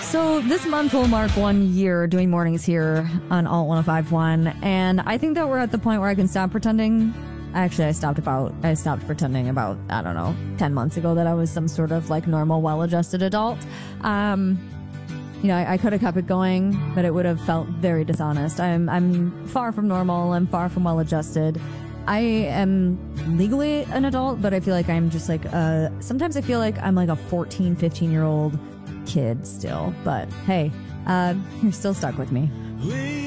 So this month will mark 1 year doing mornings here on Alt 105.1, and I think that we're at the point where I can stop pretending. Actually, I stopped pretending about, I don't know, 10 months ago that I was some sort of like normal, well-adjusted adult. I could have kept it going, but it would have felt very dishonest. I'm far from normal. I'm far from well-adjusted. I am legally an adult, but I feel like I'm just like, sometimes I feel like I'm like a 14, 15-year-old kid still. But hey, you're still stuck with me.